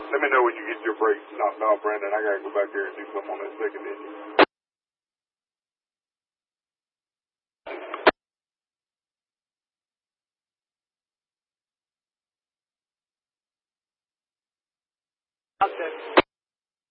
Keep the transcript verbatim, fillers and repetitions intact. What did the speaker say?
Let me know when you get your brakes knocked off, Brandon. I gotta go back there and do something on that second engine. Okay.